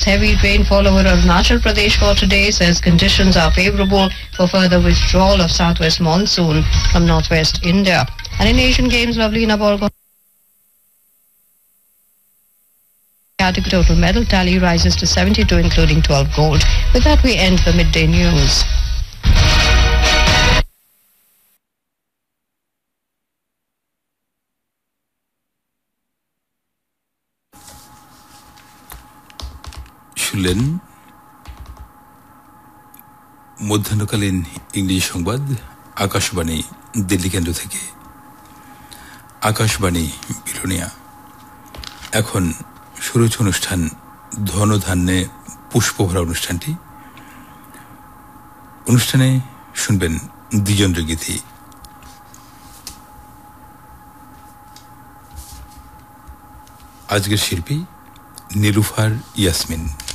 heavy rainfall over Arunachal Pradesh for today, says conditions are favorable for further withdrawal of southwest monsoon from northwest India. And in Asian Games, Lavlina Borgo category total medal tally rises to 72, including 12 gold. With that, we end the midday news. শুনলেন মধ্যাহ্নকালীন ইংরেজি সংবাদ আকাশবাণী দিল্লি কেন্দ্র থেকে। আকাশবাণী বিলোনিয়া। এখন শুরু হচ্ছে অনুষ্ঠান ধনধান্যে পুষ্পভরা অনুষ্ঠানটি। অনুষ্ঠানে শুনবেন দ্বিজেন্দ্র গীতি। আজকের শিল্পী নীলুফার ইয়াসমিন।